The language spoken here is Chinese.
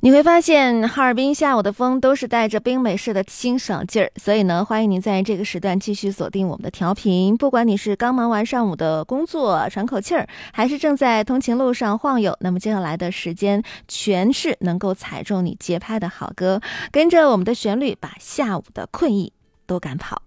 你会发现哈尔滨下午的风都是带着冰美式的清爽劲儿，所以呢，欢迎您在这个时段继续锁定我们的调频。不管你是刚忙完上午的工作喘口气儿，还是正在通勤路上晃悠，那么接下来的时间全是能够踩中你节拍的好歌，跟着我们的旋律，把下午的困意都赶跑。